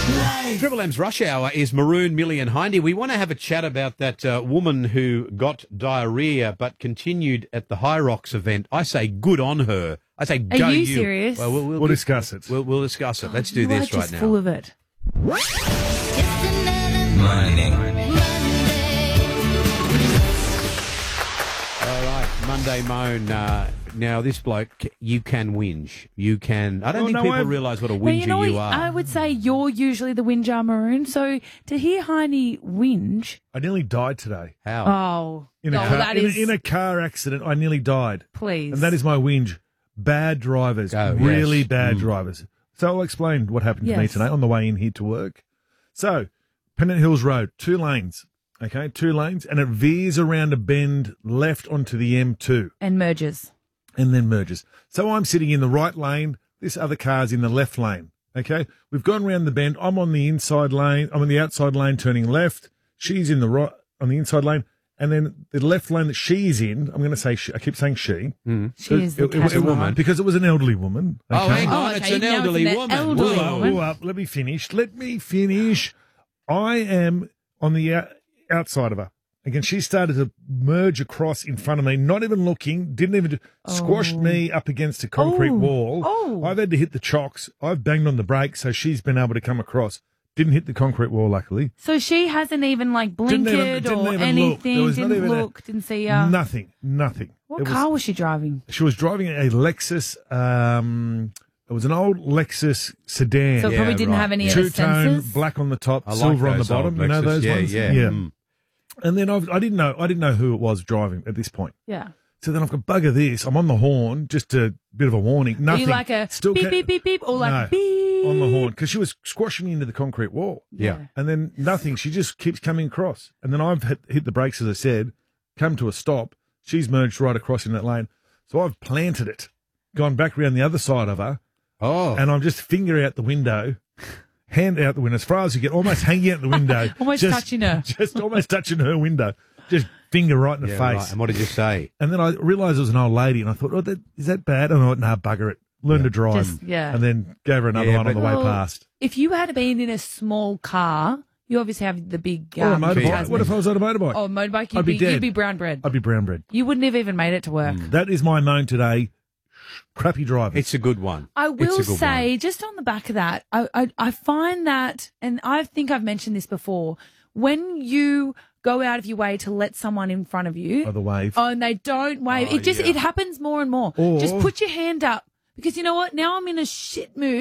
Triple M's Rush Hour is Maroon, Millie and Hindy. We want to have a chat about that woman who got diarrhea but continued at the High Rocks event. I say good on her. I say go you. Are you serious? Well, we'll discuss it. We'll discuss it. Let's do this right now. Full of it. All right, Monday Moan. Now, this bloke, you can whinge. You can. I don't think people realise what a whinger you are. I would say you're usually the whinger, Maroon. So to hear Heine whinge. I nearly died today. How? Oh, In a car accident, I nearly died. Please. And that is my whinge. Bad drivers. Really bad drivers. So I'll explain what happened to me today on the way in here to work. So, Pennant Hills Road, 2 lanes. Okay, 2 lanes. And it veers around a bend left onto the M2. And merges. And then merges. So I'm sitting in the right lane. This other car's in the left lane. Okay, we've gone around the bend. I'm on the inside lane. I'm on the outside lane turning left. She's in the right on the inside lane. And then the left lane that she's in, I'm going to say I keep saying she. She is it was a woman. Because it was an elderly woman. Okay? Oh, hang on. It's an elderly woman. Let me finish. I am on the outside of her. Again, she started to merge across in front of me, not even looking, didn't even squashed me up against a concrete wall. I've had to hit the chocks. I've banged on the brakes, so she's been able to come across. Didn't hit the concrete wall, luckily. So she hasn't even blinkered or anything, didn't look, didn't see her? Nothing. What car was she driving? She was driving a Lexus, it was an old Lexus sedan. So it probably didn't have any of the sensors? Two-tone, black on the top, silver on the bottom. You know those ones? Yeah. And then I didn't know who it was driving at this point. Yeah. So then I've got bugger this. I'm on the horn, just a bit of a warning. Nothing. Are you like a beep, beep, beep, beep, or like beep? On the horn, because she was squashing me into the concrete wall. Yeah. And then nothing. She just keeps coming across. And then I've hit the brakes, as I said, come to a stop. She's merged right across in that lane. So I've planted it, gone back around the other side of her. Oh. And I'm just finger out the window. Hand out the window, as far as you get, almost hanging out the window. Touching her. Just almost touching her window. Just finger right in the face. Right. And what did you say? And then I realised it was an old lady, and I thought, is that bad? And I thought, nah, bugger it. Learn to drive. And then gave her another one on the way past. If you had been in a small car, you obviously have the big... or a motorbike. What if I was on a motorbike? Oh, a motorbike, I'd be dead. You'd be brown bread. I'd be brown bread. You wouldn't have even made it to work. That is my moan today. Crappy driving. It's a good one. I will say, just on the back of that, I find that, and I think I've mentioned this before, when you go out of your way to let someone in front of you. Oh, the wave. Oh, and they don't wave. It happens more and more. Just put your hand up. Because you know what? Now I'm in a shit mood.